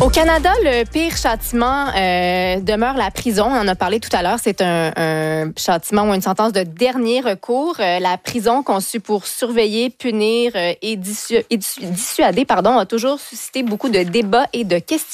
Au Canada, le pire châtiment demeure la prison. On en a parlé tout à l'heure. C'est un châtiment ou une sentence de dernier recours. La prison, conçue pour surveiller, punir et dissuader, a toujours suscité beaucoup de débats et de questions.